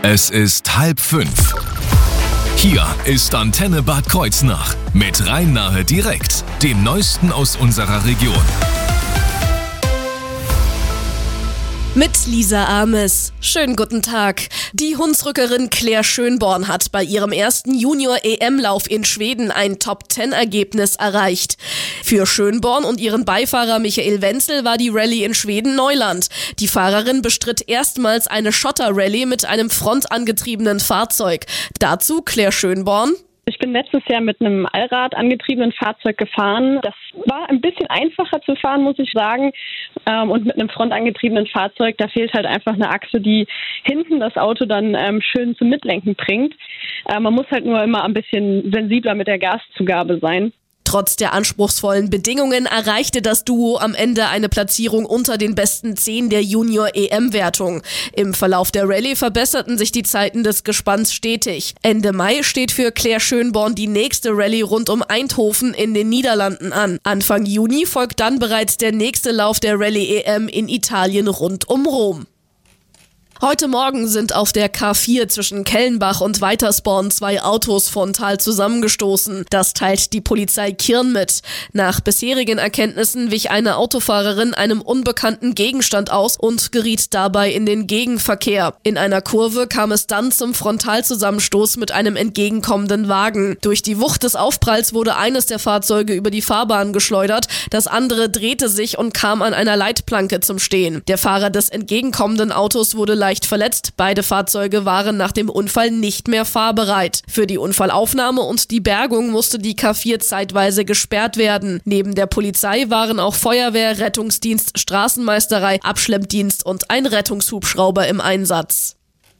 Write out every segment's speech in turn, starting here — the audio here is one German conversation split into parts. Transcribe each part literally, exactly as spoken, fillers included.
Es ist halb fünf. Hier ist Antenne Bad Kreuznach mit Rhein-Nahe direkt, dem Neuesten aus unserer Region. Mit Lisa Ames. Schönen guten Tag. Die Hunsrückerin Claire Schönborn hat bei ihrem ersten Junior-E M-Lauf in Schweden ein Top-Zehn-Ergebnis erreicht. Für Schönborn und ihren Beifahrer Michael Wenzel war die Rallye in Schweden Neuland. Die Fahrerin bestritt erstmals eine Schotter-Rallye mit einem frontangetriebenen Fahrzeug. Dazu Claire Schönborn. Ich bin letztes Jahr mit einem Allrad angetriebenen Fahrzeug gefahren. Das war ein bisschen einfacher zu fahren, muss ich sagen. Und mit einem frontangetriebenen Fahrzeug, da fehlt halt einfach eine Achse, die hinten das Auto dann ähm, schön zum Mitlenken bringt. Äh, man muss halt nur immer ein bisschen sensibler mit der Gaszugabe sein. Trotz der anspruchsvollen Bedingungen erreichte das Duo am Ende eine Platzierung unter den besten zehn der Junior-E M-Wertung. Im Verlauf der Rallye verbesserten sich die Zeiten des Gespanns stetig. Ende Mai steht für Claire Schönborn die nächste Rallye rund um Eindhoven in den Niederlanden an. Anfang Juni folgt dann bereits der nächste Lauf der Rallye-E M in Italien rund um Rom. Heute Morgen sind auf der K vier zwischen Kellenbach und Weitersborn zwei Autos frontal zusammengestoßen. Das teilt die Polizei Kirn mit. Nach bisherigen Erkenntnissen wich eine Autofahrerin einem unbekannten Gegenstand aus und geriet dabei in den Gegenverkehr. In einer Kurve kam es dann zum Frontalzusammenstoß mit einem entgegenkommenden Wagen. Durch die Wucht des Aufpralls wurde eines der Fahrzeuge über die Fahrbahn geschleudert, das andere drehte sich und kam an einer Leitplanke zum Stehen. Der Fahrer des entgegenkommenden Autos wurde leicht verletzt. Beide Fahrzeuge waren nach dem Unfall nicht mehr fahrbereit. Für die Unfallaufnahme und die Bergung musste die K vier zeitweise gesperrt werden. Neben der Polizei waren auch Feuerwehr, Rettungsdienst, Straßenmeisterei, Abschleppdienst und ein Rettungshubschrauber im Einsatz.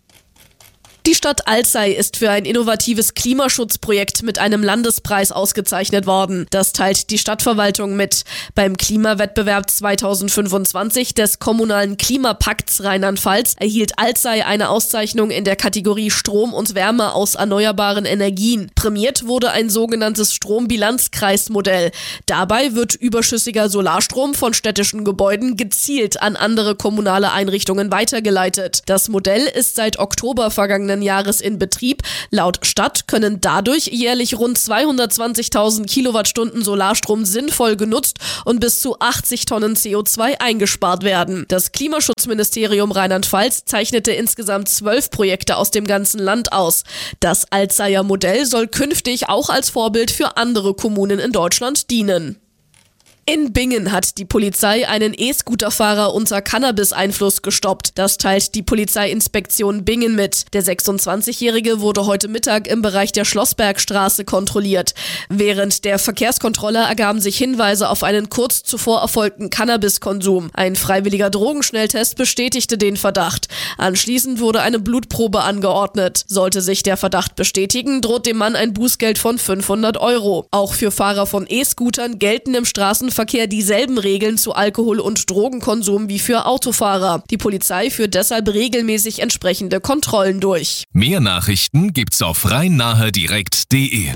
Die Stadt Alzey ist für ein innovatives Klimaschutzprojekt mit einem Landespreis ausgezeichnet worden. Das teilt die Stadtverwaltung mit. Beim Klimawettbewerb zweitausendfünfundzwanzig des Kommunalen Klimapakts Rheinland-Pfalz erhielt Alzey eine Auszeichnung in der Kategorie Strom und Wärme aus erneuerbaren Energien. Prämiert wurde ein sogenanntes Strombilanzkreismodell. Dabei wird überschüssiger Solarstrom von städtischen Gebäuden gezielt an andere kommunale Einrichtungen weitergeleitet. Das Modell ist seit Oktober vergangenen Jahres in Betrieb. Laut Stadt können dadurch jährlich rund zweihundertzwanzigtausend Kilowattstunden Solarstrom sinnvoll genutzt und bis zu achtzig Tonnen C O zwei eingespart werden. Das Klimaschutzministerium Rheinland-Pfalz zeichnete insgesamt zwölf Projekte aus dem ganzen Land aus. Das Alzeyer Modell soll künftig auch als Vorbild für andere Kommunen in Deutschland dienen. In Bingen hat die Polizei einen E-Scooter-Fahrer unter Cannabis-Einfluss gestoppt. Das teilt die Polizeiinspektion Bingen mit. Der sechsundzwanzigjährige wurde heute Mittag im Bereich der Schlossbergstraße kontrolliert. Während der Verkehrskontrolle ergaben sich Hinweise auf einen kurz zuvor erfolgten Cannabiskonsum. Ein freiwilliger Drogenschnelltest bestätigte den Verdacht. Anschließend wurde eine Blutprobe angeordnet. Sollte sich der Verdacht bestätigen, droht dem Mann ein Bußgeld von fünfhundert Euro. Auch für Fahrer von E-Scootern gelten im Straßenverkehr Verkehr dieselben Regeln zu Alkohol- und Drogenkonsum wie für Autofahrer. Die Polizei führt deshalb regelmäßig entsprechende Kontrollen durch. Mehr Nachrichten gibt's auf rhein-nahe direkt punkt de.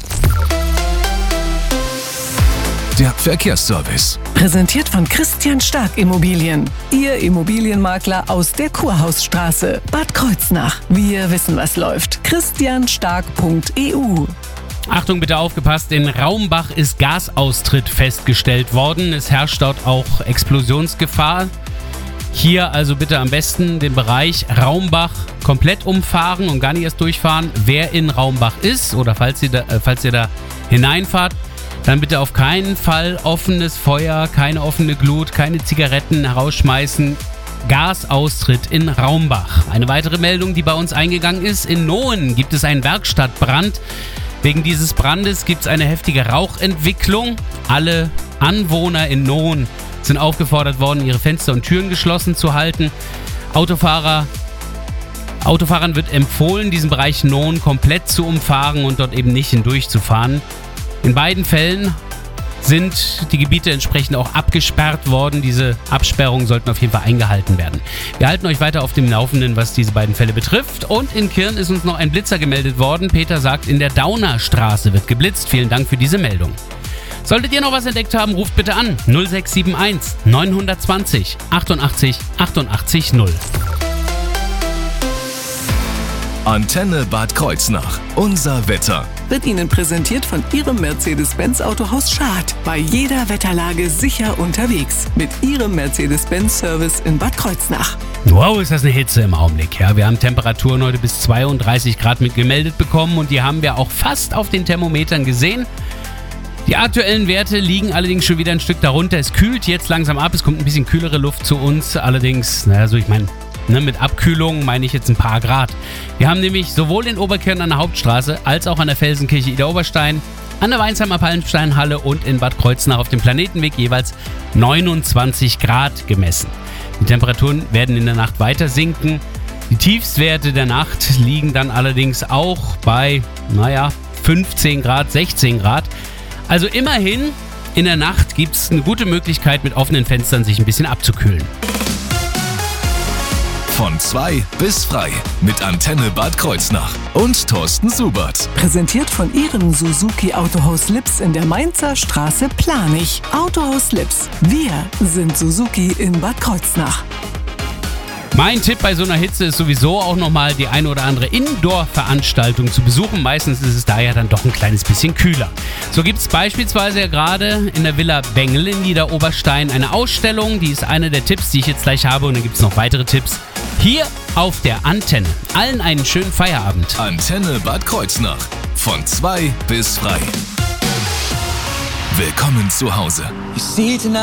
Der Verkehrsservice. Präsentiert von Christian Stark Immobilien. Ihr Immobilienmakler aus der Kurhausstraße, Bad Kreuznach. Wir wissen, was läuft. christian stark punkt e u. Achtung, bitte aufgepasst, in Raumbach ist Gasaustritt festgestellt worden. Es herrscht dort auch Explosionsgefahr. Hier also bitte am besten den Bereich Raumbach komplett umfahren und gar nicht erst durchfahren. Wer in Raumbach ist oder falls ihr da, äh, falls ihr da hineinfahrt, dann bitte auf keinen Fall offenes Feuer, keine offene Glut, keine Zigaretten herausschmeißen. Gasaustritt in Raumbach. Eine weitere Meldung, die bei uns eingegangen ist: In Nohen gibt es einen Werkstattbrand. Wegen dieses Brandes gibt es eine heftige Rauchentwicklung. Alle Anwohner in Nohen sind aufgefordert worden, ihre Fenster und Türen geschlossen zu halten. Autofahrer, Autofahrern wird empfohlen, diesen Bereich Nohen komplett zu umfahren und dort eben nicht hindurchzufahren. In beiden Fällen sind die Gebiete entsprechend auch abgesperrt worden. Diese Absperrungen sollten auf jeden Fall eingehalten werden. Wir halten euch weiter auf dem Laufenden, was diese beiden Fälle betrifft. Und in Kirn ist uns noch ein Blitzer gemeldet worden. Peter sagt, in der Daunerstraße wird geblitzt. Vielen Dank für diese Meldung. Solltet ihr noch was entdeckt haben, ruft bitte an null sechs sieben eins neun zwei null achtundachtzig achtundachtzig null. Antenne Bad Kreuznach. Unser Wetter. Wird Ihnen präsentiert von Ihrem Mercedes-Benz Autohaus Schad. Bei jeder Wetterlage sicher unterwegs. Mit Ihrem Mercedes-Benz-Service in Bad Kreuznach. Wow, ist das eine Hitze im Augenblick. Ja, wir haben Temperaturen heute bis zweiunddreißig Grad mit gemeldet bekommen und die haben wir auch fast auf den Thermometern gesehen. Die aktuellen Werte liegen allerdings schon wieder ein Stück darunter. Es kühlt jetzt langsam ab, es kommt ein bisschen kühlere Luft zu uns. Allerdings, naja, so ich meine, ne, mit Abkühlung meine ich jetzt ein paar Grad. Wir haben nämlich sowohl in Oberkirchen an der Hauptstraße als auch an der Felsenkirche Idar-Oberstein, an der Weinsheimer Palmsteinhalle und in Bad Kreuznach auf dem Planetenweg jeweils neunundzwanzig Grad gemessen. Die Temperaturen werden in der Nacht weiter sinken. Die Tiefstwerte der Nacht liegen dann allerdings auch bei, naja, fünfzehn Grad, sechzehn Grad. Also immerhin, in der Nacht gibt es eine gute Möglichkeit, mit offenen Fenstern sich ein bisschen abzukühlen. Von zwei bis frei mit Antenne Bad Kreuznach und Thorsten Subert. Präsentiert von Ihrem Suzuki Autohaus Lips in der Mainzer Straße Planich. Autohaus Lips. Wir sind Suzuki in Bad Kreuznach. Mein Tipp bei so einer Hitze ist sowieso auch nochmal die eine oder andere Indoor-Veranstaltung zu besuchen. Meistens ist es da ja dann doch ein kleines bisschen kühler. So gibt es beispielsweise ja gerade in der Villa Bengel in Idar-Oberstein eine Ausstellung. Die ist eine der Tipps, die ich jetzt gleich habe. Und dann gibt es noch weitere Tipps hier auf der Antenne. Allen einen schönen Feierabend. Antenne Bad Kreuznach. Von zwei bis frei. Willkommen zu Hause.